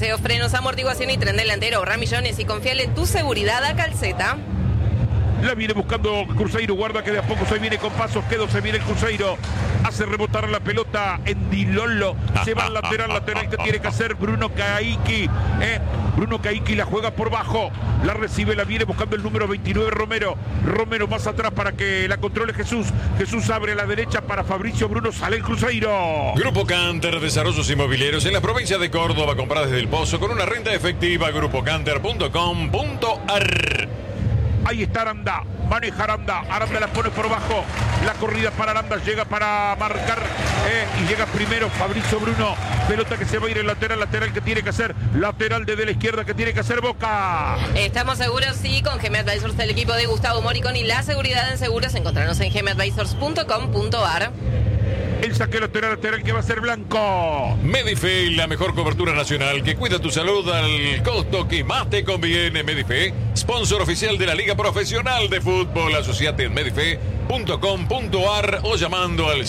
balanceo, frenos, amortiguación y tren delantero. Ahorra millones y confíale tu seguridad a Calceta. La viene buscando Cruzeiro, guarda que de a poco se viene con pasos, se viene el Cruzeiro, hace rebotar la pelota en Dilolo, se va al lateral que tiene que hacer Bruno Caicchi, Bruno Caicchi la juega por bajo, la recibe, la viene buscando el número 29 Romero más atrás para que la controle Jesús abre a la derecha para Fabricio Bruno, sale el Cruzeiro. Grupo Canter, desarrollos inmobiliarios en la provincia de Córdoba, comprar desde el Pozo con una renta efectiva, grupocanter.com.ar. Ahí está Aranda, maneja Aranda la pone por bajo, la corrida para Aranda, llega para marcar y llega primero Fabricio Bruno, pelota que se va a ir el lateral que tiene que hacer, lateral desde la izquierda que tiene que hacer Boca. Estamos seguros, sí, con GM Advisors, el equipo de Gustavo Moricón y la seguridad en seguros, encontrarnos en gmadvisors.com.ar. El saque lateral que va a ser Blanco. Medife, la mejor cobertura nacional que cuida tu salud al costo que más te conviene. Medife, sponsor oficial de la Liga Profesional de Fútbol. Asociate en medife.com.ar o llamando al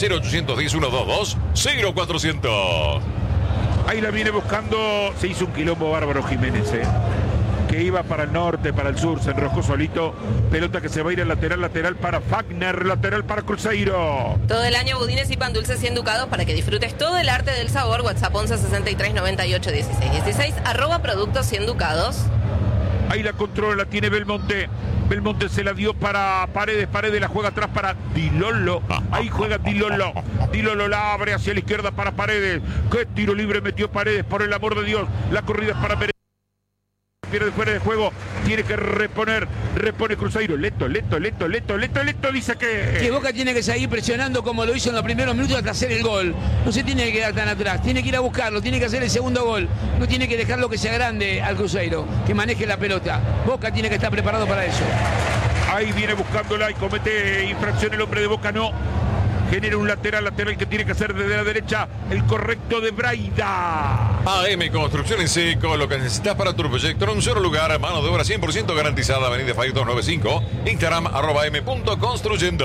0810-122-0400. Ahí la viene buscando. Se hizo un quilombo bárbaro Jiménez, que iba para el norte, para el sur, se enroscó solito, pelota que se va a ir al lateral para Fagner, lateral para Cruzeiro. Todo el año budines y pan dulces y enducados para que disfrutes todo el arte del sabor. WhatsApp 11 63 98 16 16 @productos y enducados. Ahí la controla, la tiene Belmonte se la dio para Paredes la juega atrás para Dilolo, ahí juega Dilolo la abre hacia la izquierda para Paredes, qué tiro libre metió Paredes, por el amor de Dios, la corrida es para Paredes. Pierde fuera de juego, tiene que repone Cruzeiro, Leto, dice que Boca tiene que seguir presionando como lo hizo en los primeros minutos hasta hacer el gol. No se tiene que quedar tan atrás, tiene que ir a buscarlo, tiene que hacer el segundo gol, no tiene que dejarlo que se agrande al Cruzeiro, que maneje la pelota. Boca tiene que estar preparado para eso. Ahí viene buscándola y comete infracción el hombre de Boca, no. Genera un lateral que tiene que hacer desde la derecha, el correcto de Braida. AM Construcción en Seco, lo que necesitas para tu proyecto en un solo lugar, mano de obra 100% garantizada, Avenida Fay 295, Instagram @m.construyendo.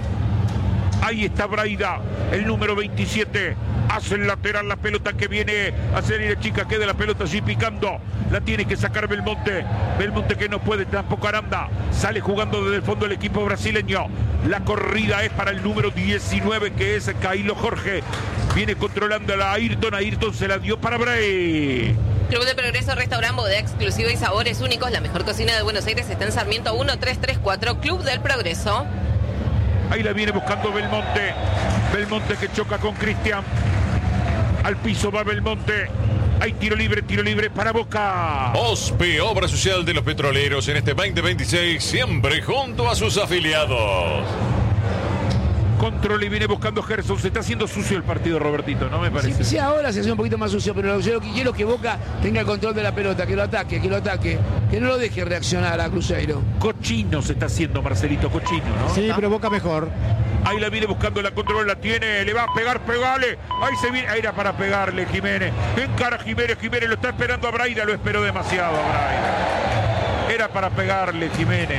Ahí está Braida, el número 27. Hace el lateral, la pelota que viene a salir chica, queda la pelota allí picando. La tiene que sacar Belmonte que no puede, tampoco Aranda. Sale jugando desde el fondo el equipo brasileño. La corrida es para el número 19, que es Cailo Jorge. Viene controlando a Ayrton se la dio para Bray. Club de Progreso, restaurante, bodega exclusiva y sabores únicos. La mejor cocina de Buenos Aires está en Sarmiento 1334, Club del Progreso. Ahí la viene buscando Belmonte que choca con Cristian. Al piso va Belmonte. Hay tiro libre para Boca. OSPE, Obra Social de los Petroleros, en este 2026, siempre junto a sus afiliados. Control y viene buscando Gerson. Se está haciendo sucio el partido, Robertito, ¿no me parece? Sí, ahora se hace un poquito más sucio, pero yo lo que quiero es que Boca tenga el control de la pelota, que lo ataque, que no lo deje reaccionar a Cruzeiro. Cochino se está haciendo, Marcelito, cochino, ¿no? Sí, pero Boca mejor. Ahí la viene buscando, la control, la tiene, le va a pegar, pegale. Ahí se viene, ahí era para pegarle Jiménez. Encara Jiménez, lo está esperando a Braida, lo esperó demasiado a Braida. Era para pegarle Jiménez.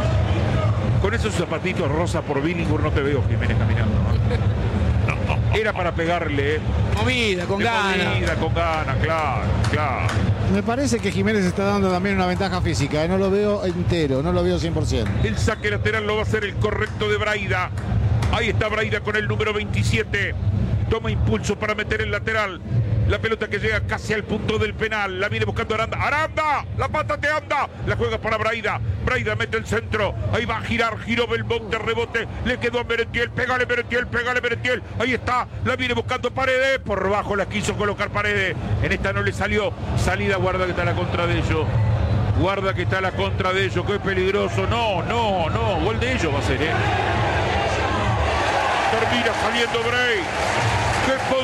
Con esos zapatitos rosa por Billingham no te veo, Jiménez, caminando, ¿no? Era para pegarle. Movida, con ganas, claro. Me parece que Jiménez está dando también una ventaja física. No lo veo entero, no lo veo 100%. El saque lateral lo va a hacer el correcto de Braida. Ahí está Braida con el número 27. Toma impulso para meter el lateral. La pelota que llega casi al punto del penal. La viene buscando Aranda. ¡Aranda! ¡La pata te anda! La juega para Braida. Braida mete el centro. Ahí va a girar. Giró Belmonte, rebote. Le quedó a Merentiel. Pégale Merentiel. Ahí está. La viene buscando Paredes. Por bajo la quiso colocar Paredes. En esta no le salió. Salida, guarda que está la contra de ellos. Qué peligroso. No. Gol de ellos va a ser, Termina saliendo Bray. ¡Qué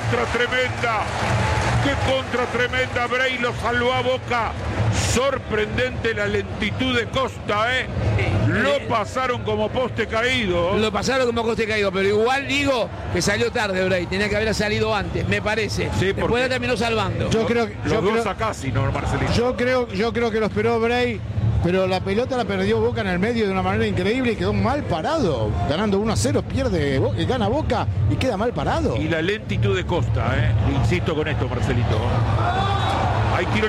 contra tremenda! Bray lo salvó a Boca. Sorprendente la lentitud de Costa, Lo pasaron como poste caído. Pero igual digo que salió tarde Bray. Tenía que haber salido antes, me parece. Sí, después la terminó salvando. Yo creo Marcelino. Yo creo que lo esperó Bray, pero la pelota la perdió Boca en el medio de una manera increíble y quedó mal parado. Ganando 1-0, gana Boca y queda mal parado. Y la lentitud de Costa, Insisto con esto, Marcelito. Hay tiro